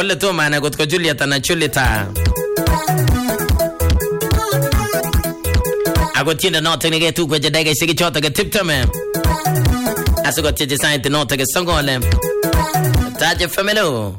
Kole toma ana kotko Juliet ana Julita. Ako tiende noto nige tu kweje dege sigi chota ke tiptome. Asiko tije sainte noto ke songole. Taje femelo.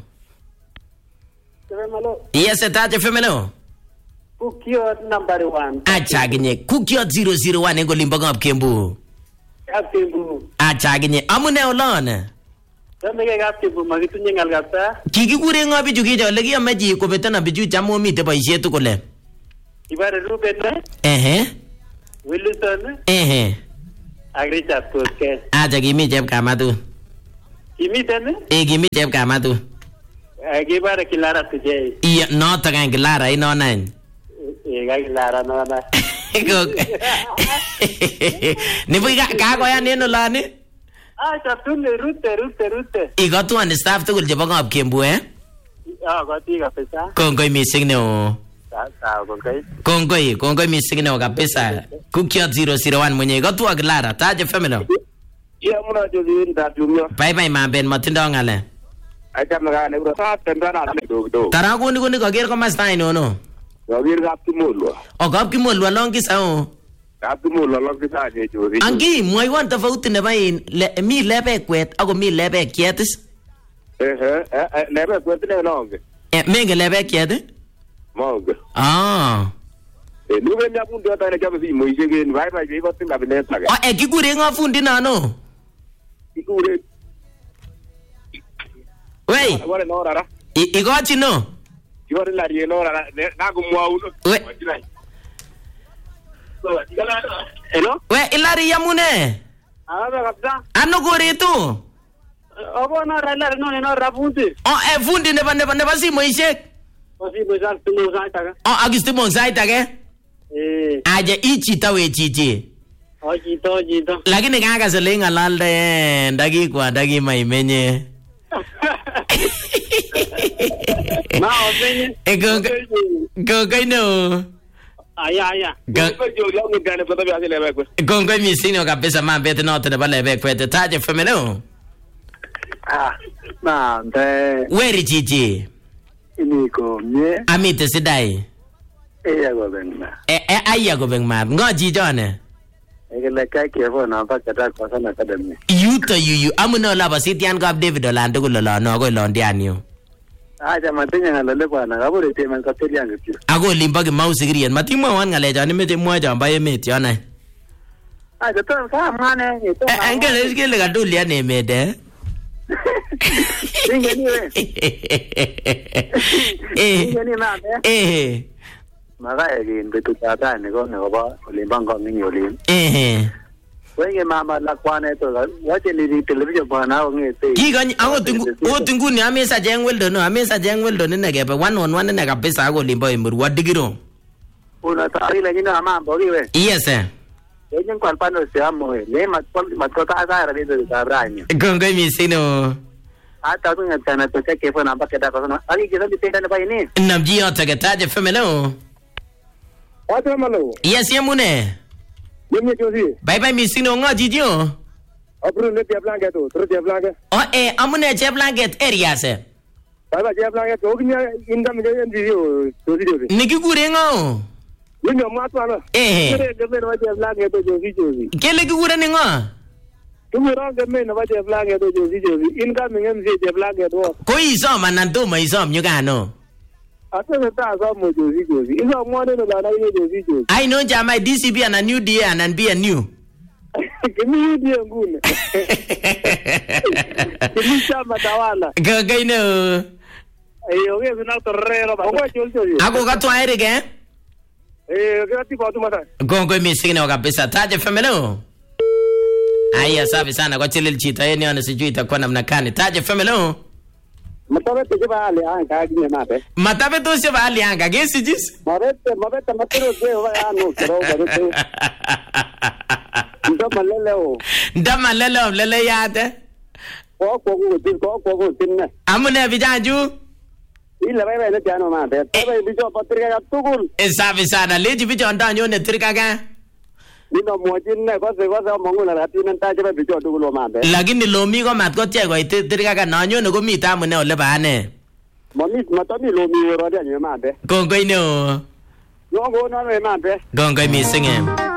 Yes, taje femelo. Kukiot number 1. Achaginye kukiot 001 engo limbangap Kembu. Kaptembu. Achaginye amune olone. Samege kaptembu magitunye ngal kapsa. Kikikure ngo biju kijo legi amaji ko betana biju chamo mite boisie tukule. Ibare Ruben. Wilson. Agricha Koske. Acha kimi chep kamatu. Kimi tene? Kimi chep kamatu. Gibare Kilara tuje. Iya no tagan Kilara ino nan. Kilara no na. Ni buiga ka ko ya neno lani? Chaptune rute. Igo tu and staff tukul jebo ngap Kembu goti kabisa. Kongoi mising no. Kongoi mising no kabisa. Kukiot 001 mwenye igo tu Kilara taje femelo. Iya muna jozi nda jumyo. Bye maben matindo ngale. Acha magane bro sa tendana ne do. Tara kuni kager ko mastai no. Gabir Kaptimulwa. Kaptimulwa longi sao. Kaptimulwa longi sa je jozi. Angi mwaiwan tofauti ne bai mi lebe kwet ako mi lebe kietis. Lebe kwet ne longi. Menge lebe kiet? Monge. Nube mya fundi wata ene jabu si moise gen vai vai ko tinga bineta ga. Kikure nga fundi nano. Kikure. Wei. Wale no rara. Igochi no. Yore la rie no rara na gumwa uno. We. Hello? We ilari yamune. Aba kapsa. Ano gore tu? Obo no rala no rafundi. Fundi ne ba si moise. Osi moisa tumo zaita. Agistimo zaita ke? Aje ichita we chichi. Jito. Lakini kaka sele ngalalde ndagi kwa ndagi maimenye. Ma openye. Go no. Aya. Gongo misino kabisa mambete no te bale be kwete taje femelo. Mande. Weri chichi. Iniko nye. Amite sidai. Iya go benma. Aya go benma. Ngo jijone. Egele kake fo na mpaka ta kwa sana academy. Yuto amuno la basitian gab David Olando ko la no go londianio. Aja matenya ngalale bwana kabure tema kapeli yangu pia. Ago limba ke mausigrian matimwa wan ngale jani mete mwa jamba yemeti yana. Aja to sa mane to. Angele skele ga dulia ne mede. Ingeni we. Ingeni na be. Maga egin betu tata ne go ba limbango ngi olim. Wenge mama la kwane to wache ni television bana ngete. Kigani awo tungu ni amesa jengweldo ne gebe one on one ne kabisa ago limbo imuru wadigiro. Una tari la nyina mambo giwe. Yes sir. Yenyen kwa pano siamo le matota azara bizo tabranya. Gongo misino. Hata tunya tana to cheke fo namba keda ko no. Ali kizo bitenda ne bayini. Namji otagetaje femelo. Watu malo. Yes yemune. Yemye jozi. Bye misino ngo jijo. Apru ne te blanket to, tro te blanket. Amune che blanket area se. Bye te blanket to gnya inda mje ndio jozi jozi. Nikikure ngo. Winyo matwana. Kire gebe no te blanket to jozi. Kele kikure ni ngo. Tumira gebe no te blanket to jozi. Inga mngem je te blanket to. Ko isoma nandoma isom nyugano. Ata ta za mo jozi. Inga mwane no la jozi. I know Jama DCB and a new day and be a new. Give me the ngune. Kimi chama tawala. Gagaino. Oge zina torrero ba kwa jozi. Ako gato aire ke? Gati kwa tumata. Gongo misino kabisa taje femelo. Aya safi sana kwa chilil chita yeni ana sijui itakuwa namna gani. Taje femelo. Matabe te ba ale anga gine mabe. Matabe to se ba ale anga gesi jis. Mabete matero de wa ano kero barete. Ndama lele yate. Ko tinne. Amune bijanju. Ila bebe ne jano mabe. Bebe bijo patrika ya tugul. Safi sana leji bijo ndanyo ne trika ga. Nino mojinne ko se mongula ratinen ta jebe bijo tugul mabe. Lakini lomi ko mat ko tie ko trika ga nanyo ne ko mita amune ole bane. Matami lo mi ro de ni ma be. Kongoi no. Yo go na me ma be. Kongoi missing.